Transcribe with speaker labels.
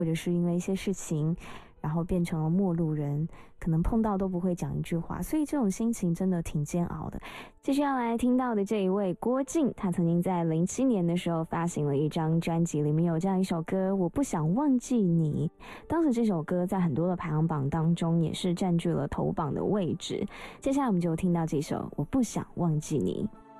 Speaker 1: 或者是因为一些事情然后变成了陌路人，可能碰到都不会讲一句话，所以这种心情真的挺煎熬的。接下来听到的这一位郭靖，他曾经在07年的时候发行了一张专辑，里面有这样一首歌《我不想忘记你》，当时这首歌在很多的排行榜当中也是占据了头榜的位置。接下来我们就听到这首《我不想忘记你》。